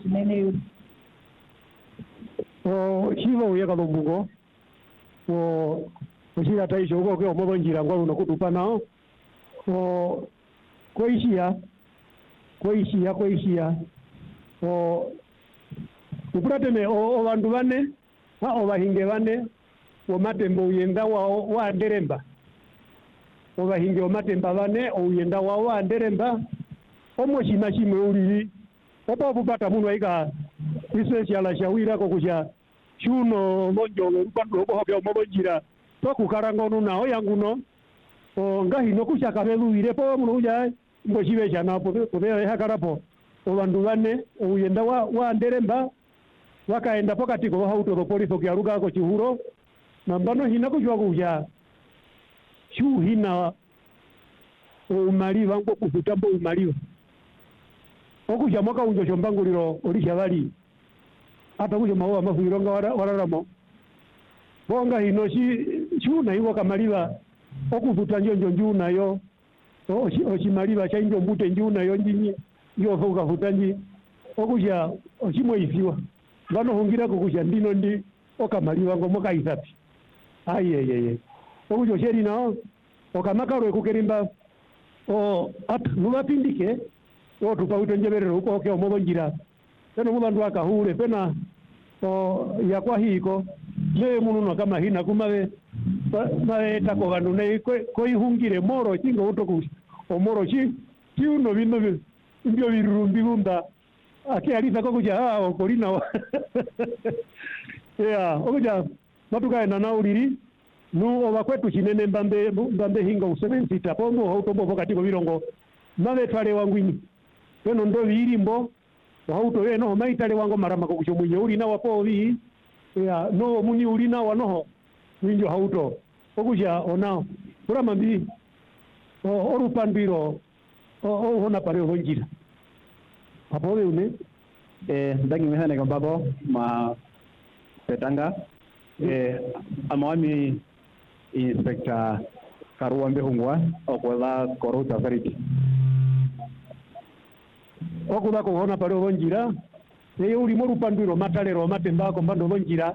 nene chiva uye kalombuko kuchira taisho uko kwa mobonjira ngwa uno kutupa nao koishia ukuratene obandu bane obahinge bane omatembo uyenda wa nderemba obahinge omatemba bane uyenda wa nderemba omoshima shimwe ulili opa kupata muno aika isesiala shawira ko kuja chuno lonjo lupando obohoke omobonjira tokukaranga nuna oyanguno ngahino kushaka beluire po muno uja mbochibe chana po hakarapo obandu bane uyenda wa nderemba wakaenda pokati ko hauto do polisi kyaruga ko chihuro nambano hina kujwa kuja shu hina umaliva ngo kufutambo umaliva okuja mwaka unjo chombanguliro olisha bali hata kuja mawa mafuironga wararamo bonga hino chuna iwo kamaliva okufuta njonjo njuna yo oshimaliva cha injo mbute njuna yo njinyi yo vuka futanji okuja oshimwe isiwa vano hungira kukusha ndino ndi okamaliva ngo moka isapi ayeyeye okujo sheri nao okamakarwe kukerimba ata nubapindike tupaute njeberero uko oke omobonjira teno mubandu akahure pena yakwa hiko ne mununo kama hina kumabe tako bandu ne koihungire moro chingo utoku omoro chi tiuno bino ndio birumbi bunda ake alisa ko kuja okolina okuja matukaenda na uliri nu obakwetu chinene mbambe hinga usebensita pombo hautombo pokati ko birongo mabe twale wangwini peno ndo birimbo hauto eno maitale wango marama ko kuchomwinye uli na wapo bi no muni uli na wanoho winjo hauto okuja ona kurama mbi orupandiro hona pare honjira hapo une ndagi mehane kambabo ma petanga amawami inspector Karuambe Hungwa okwela Koruta Authority okuba ko hona pare honjira eyo uli mo rupandiro matalero matemba ko mbando honjira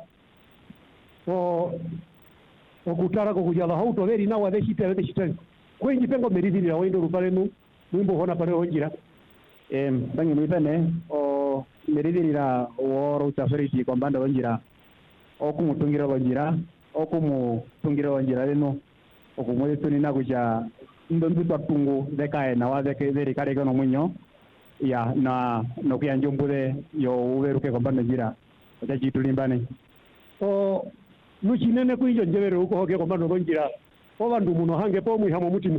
okutara ko kujala hauto veri na wade shitele kwenji pengo meridira wendo rupalenu mwimbo hona pare honjira bangi mwitane meridira woro Authority ko mbando honjira okumutungira honjira honjira leno okumwe tuni na kuja ndondu tatungu dekae na wade ke veri kare kono munyo ya na no kya njombule yo uberuke ko mbando honjira otaji tulimbane nuchinene kuijo njebere uko hoke ko mbando honjira obandu muno hange po mwihamo mutimu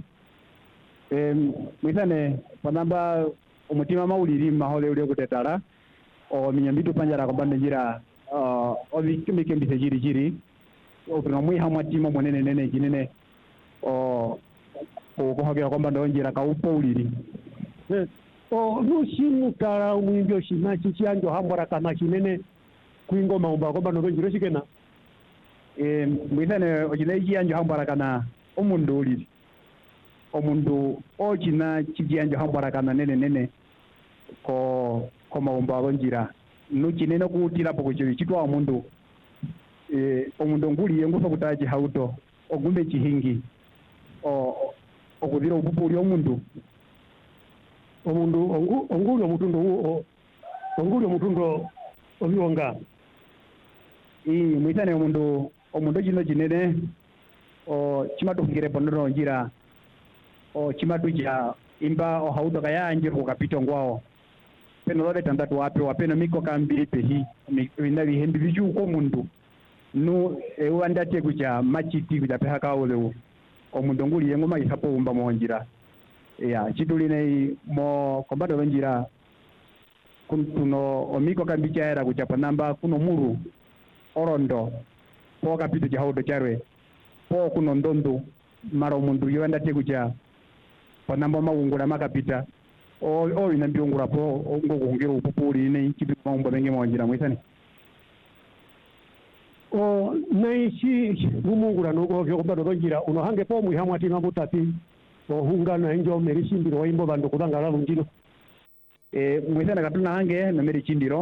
mwitane panamba umutima mauliri mahole uli kutetara minyambitu panjara ko mbando honjira obikimike mbise jiri opino mwihamo timo monene nene jinene ko hoke ko mbando honjira ka upo uliri nushimu kara mwinjo shimachi chianjo hambora kama chinene kuingo maumba ko mbando honjira shikena mwitane ojileji anjo hambara kana omundu uliri omundu ochina chijianjo hambara kana nene ko maumba bonjira nuchinene kutira poko chitwa omundu omundu nguli yengufa kutaji hauto ogumbe chihingi okudira ubupuli omundu onguli omutundo obionga mwitane omundu jino jinene chimatu ngire ponono njira chimatu ja imba hauto kaya anjiro kapito ngwao peno lode tandatu wapi wapeno miko kambiri pehi mina bihembi biju ko mundu no ewandate kuja machiti kuja peha kaole omundu nguli yengo maisapo umba monjira chituline mo kombado njira kuntuno omiko kambicha era kuja panamba kuno muru orondo po kapito ja haudo charwe po kuno ndondo maro mundu yenda tekuja panamba maungula makapita ina mbiungula po ngo kuhungira upupuli ne chipi maumbo benge monjira mwisani naishi gumungula nuko vyo kumbado bonjira uno hange po mwihamwa ati mabutati hungana enjo merishindiro waimbo bando kudangala lungino mwisana katuna hange na merichindiro